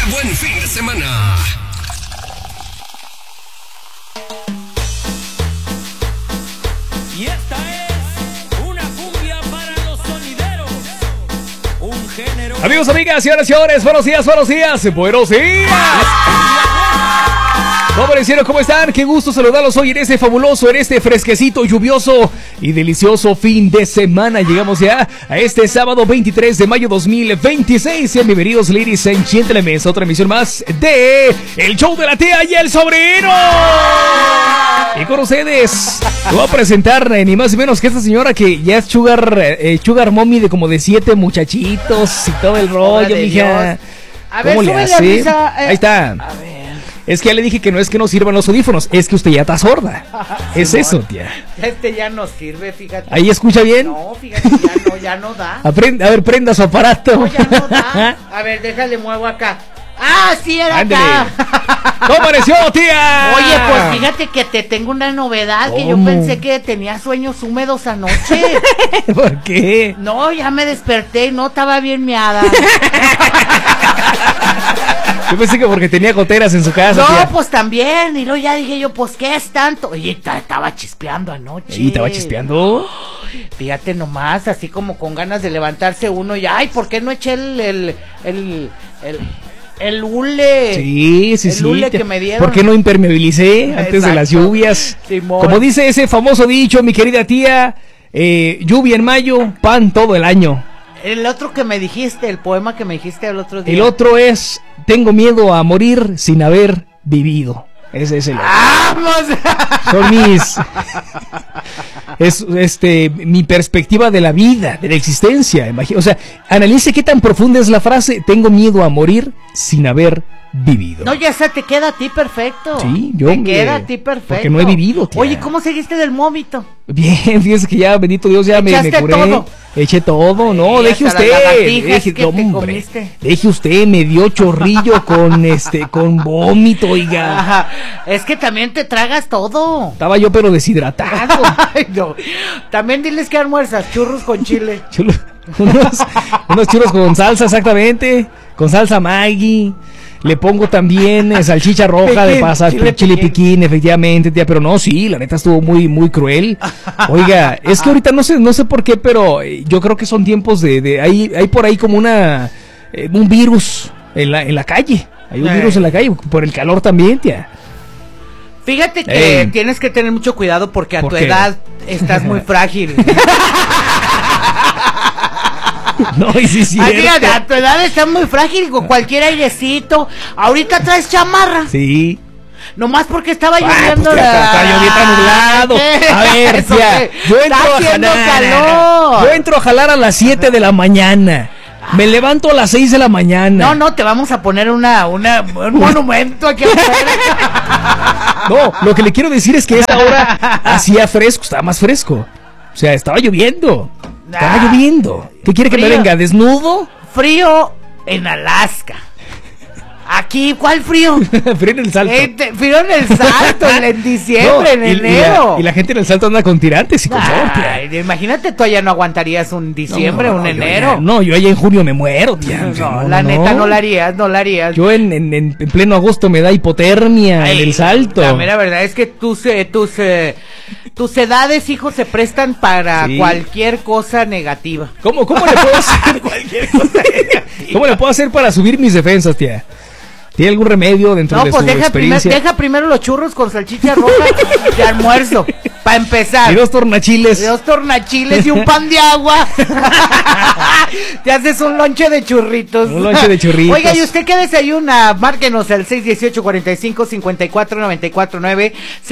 buen fin de semana! Y esta es una cumbia para los sonideros. Un género. Amigos, amigas, señoras y señores, buenos días, buenos días, buenos días. ¿Cómo les hicieron? ¿Cómo están? Qué gusto saludarlos hoy en este fabuloso, en este fresquecito, lluvioso y delicioso fin de semana. Llegamos ya a este sábado 23 de mayo 2026. Sean bienvenidos, ladies and gentlemen, a otra emisión más de El Show de la Tía y el Sobrino. Y con ustedes, te voy a presentar ni más ni menos que esta señora que ya es sugar mommy de como de 7 muchachitos y todo el rollo, mija. A ver, ¿cómo le hace? Ahí está. A ver. Es que ya le dije que no es que no sirvan los audífonos, es que usted ya está sorda. Es eso, tía. Este ya no sirve, fíjate. ¿Ahí escucha bien? No, fíjate, ya no da. A ver, prenda su aparato. No, ya no da. A ver, déjale, muevo acá. ¡Ah, sí era Ándale. acá! ¿Cómo amaneció, tía? Oye, pues fíjate que te tengo una novedad. Que yo ¿Cómo? pensé que tenía sueños húmedos anoche. ¿Por qué? No, ya me desperté y no estaba bien miada. Yo pensé que porque tenía goteras en su casa, No, tía. pues también. Y luego ya dije yo, pues, ¿qué es tanto? Oye, estaba chispeando anoche. ¿Y estaba chispeando? Fíjate nomás, así como con ganas de levantarse uno y, ay, ¿por qué no eché el hule? Sí. El hule que me dieron. ¿Por qué no impermeabilicé antes de las Exacto. lluvias? Simón. Como dice ese famoso dicho, mi querida tía, lluvia en mayo, pan todo el año. El otro que me dijiste, el poema que me dijiste el otro día. El otro es, tengo miedo a morir sin haber vivido. Ese es el otro. ¡Vamos! Son mi perspectiva de la vida, de la existencia. O sea, analice qué tan profunda es la frase, tengo miedo a morir sin haber vivido. No, ya se te queda a ti perfecto. Sí, yo, te hombre, queda a ti perfecto. porque no he vivido, tía. Oye, ¿cómo seguiste del móvito? Bien, fíjese que ya, bendito Dios, ya me curé. Todo. Eché todo, no, Ay, deje hasta usted. las lagartijas que te hombre, comiste. deje usted, me dio chorrillo con vómito, oiga. Ajá. Es que también te tragas todo. Estaba yo pero deshidratado. Ay, no. También diles que almuerzas, churros con chile. unos churros con salsa, exactamente, con salsa Maggi. Le pongo también salchicha roja Piquín, de pasas, chile piquín, efectivamente, tía, pero no, sí, la neta estuvo muy, muy cruel. Oiga, es que ahorita no sé por qué, pero yo creo que son tiempos hay por ahí como un virus en la calle. Hay un virus en la calle, por el calor también, tía. Fíjate que tienes que tener mucho cuidado porque a tu edad estás muy frágil. No, y sí, sí. A tu edad estás muy frágil con cualquier airecito. Ahorita traes chamarra. Sí. Nomás porque estaba lloviendo. Pues está lloviendo nublado. A ver, tía, yo entro a jalar a las 7 de la mañana. Me levanto a las 6 de la mañana. No, te vamos a poner un monumento aquí afuera. No, lo que le quiero decir es que esa hora hacía fresco, estaba más fresco. O sea, estaba lloviendo. ¿Qué quiere que me venga? ¿Desnudo? Frío en Alaska. Aquí, ¿cuál frío? Frío en el Salto. Frío en el Salto, en diciembre, en enero. Y la gente en el Salto anda con tirantes y con imagínate, tú allá no aguantarías un diciembre, un enero. Yo allá en junio me muero, tía. La neta no la harías. Yo en pleno agosto me da hipotermia en el Salto. La mera verdad es que tus edades, hijo, se prestan para cualquier cosa negativa. ¿Cómo le puedo hacer cualquier cosa negativa? ¿Cómo le puedo hacer para subir mis defensas, tía? ¿Tiene algún remedio dentro de su experiencia? Deja primero los churros con salchicha roja de almuerzo, para empezar. Y 2 tornachiles. Y un pan de agua. Te haces un lonche de churritos. Oiga, ¿y usted qué desayuna? Márquenos al 618-45-54-94-9.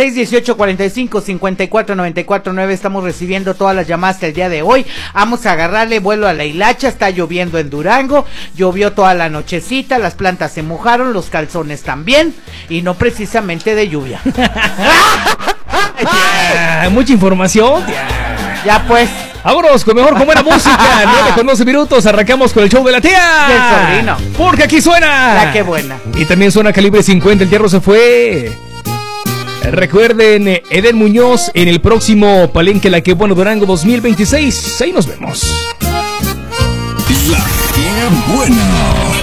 618-45-54-94-9. Estamos recibiendo todas las llamadas el día de hoy. Vamos a agarrarle vuelo a la hilacha. Está lloviendo en Durango. Llovió toda la nochecita. Las plantas se mojaron. Los calzones también, y no precisamente de lluvia. Mucha información, tía. Ya pues. Vámonos con buena música. 9:12 minutos. Arrancamos con el show de la tía. Y el sobrino. Porque aquí suena. La que buena. Y también suena Calibre 50. El Hierro se fue. Recuerden, Eden Muñoz en el próximo Palenque La Que Bueno Durango 2026. Ahí nos vemos. La Que Buena.